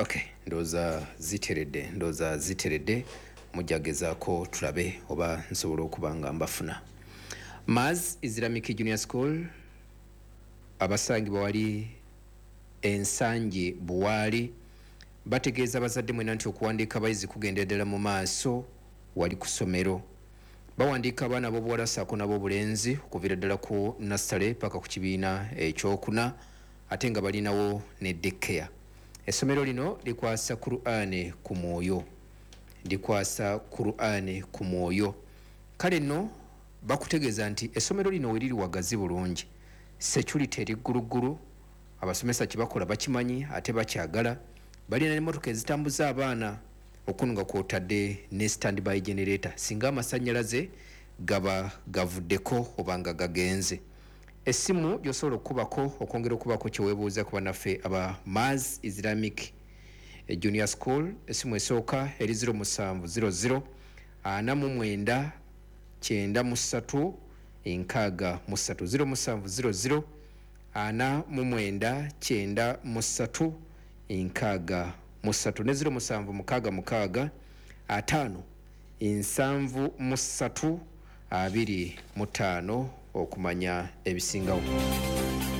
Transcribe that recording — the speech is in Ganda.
Okay, ndoza ziteredde mujagezaako tulabe oba nsobola okubanga mbafuna. Maz Islamic Junior School abasangibwa wali Ensanje Buwali bategeeza abazadde mwena nti okuwandiika abayizi kugendeddala mu maaso wali ku ssomero. Bawandiika abaana ab'obuwala ssaako n'ab'obulenzi okuviira ddala ku nursery paka ku kibiina ekyokuna ate nga balinawo ne daycare. Essomero lino likwasa Qur'an ku mwoyo. Kale nno bakutegeeza nti essomero lino weriri wagazi bulungi, security eri gguluggulu, abasomesa kibakola bakimanyi ate bakyagala, balina n'emmotoka ezitambuza abaana okununga kwotadde ne standby generator singa amasannyalaze gaba gavuddeko oba nga gagenze. Essimu gy'osobola okukubako okwongera okubako kyeweebuuza ku bannaffe aba Maz Islamic Junior School. Essimu esooka eri 0700 49 93 0700 49 93 6 ne 0766 5 73 25 okumanya ebisingawo.